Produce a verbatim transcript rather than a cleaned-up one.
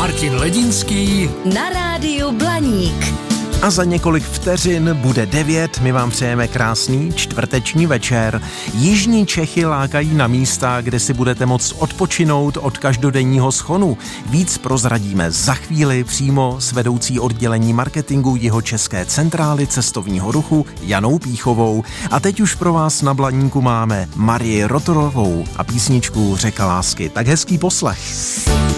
Martin Ledinský na rádiu Blaník. A za několik vteřin bude devět, my vám přejeme krásný čtvrteční večer. Jižní Čechy lákají na místa, kde si budete moct odpočinout od každodenního schonu. Víc prozradíme za chvíli přímo s vedoucí oddělení marketingu Jihočeské centrály cestovního ruchu Janou Pýchovou. A teď už pro vás na Blaníku máme Marii Rotorovou a písničku Řeka lásky. Tak hezký poslech.